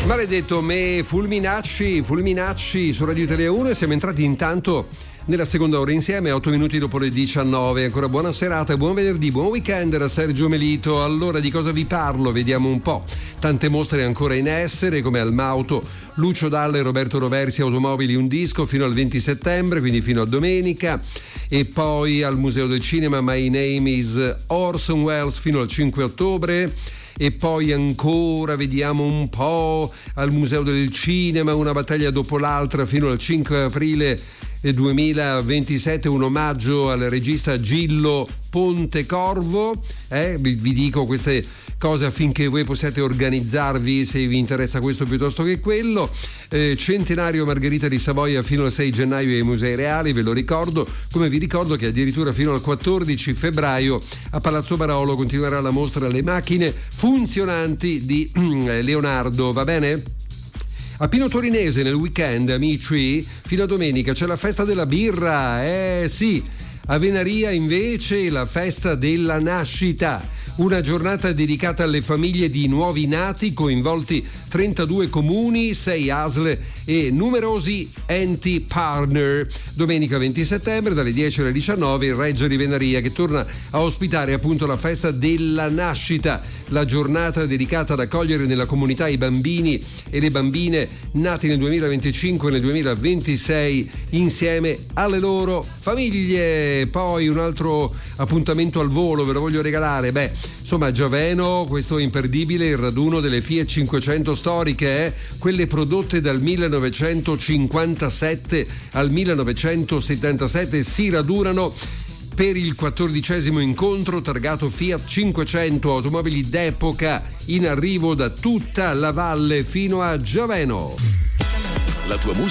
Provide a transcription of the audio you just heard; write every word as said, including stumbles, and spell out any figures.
Maledetto me, Fulminacci, Fulminacci su Radio Italia uno, e siamo entrati intanto nella seconda ora insieme, otto minuti dopo le diciannove. Ancora buona serata, buon venerdì, buon weekend da Sergio Melito. Allora, di cosa vi parlo? Vediamo un po'. Tante mostre ancora in essere, come al Mauto, Lucio Dalla e Roberto Roversi Automobili un disco fino al venti settembre, quindi fino a domenica. E poi al Museo del Cinema My Name is Orson Welles fino al cinque ottobre. E poi ancora, vediamo un po', al Museo del Cinema, una battaglia dopo l'altra fino al cinque aprile duemilaventisette, un omaggio al regista Gillo Pontecorvo. Eh, vi, vi dico queste cose affinché voi possiate organizzarvi se vi interessa questo piuttosto che quello. Eh, centenario Margherita di Savoia fino al sei gennaio ai Musei Reali, ve lo ricordo, come vi ricordo che addirittura fino al quattordici febbraio a Palazzo Barolo continuerà la mostra Le macchine funzionanti di Leonardo, va bene? A Pino Torinese nel weekend, amici, fino a domenica c'è la festa della birra, eh sì, a Venaria invece la festa della nascita, una giornata dedicata alle famiglie di nuovi nati, coinvolti trentadue comuni, sei A S L e numerosi enti partner. Domenica venti settembre dalle dieci alle diciannove il Reggio di Venaria, che torna a ospitare appunto la festa della nascita, la giornata dedicata ad accogliere nella comunità i bambini e le bambine nati nel duemilaventicinque e nel duemilaventisei insieme alle loro famiglie. Poi un altro appuntamento al volo ve lo voglio regalare, beh, insomma, a Giaveno, questo imperdibile, il raduno delle Fiat cinquecento storiche, eh? Quelle prodotte dal millenovecentocinquantasette al millenovecentosettantasette si radunano per il quattordicesimo incontro targato Fiat cinquecento, automobili d'epoca in arrivo da tutta la valle fino a Giaveno. La tua musica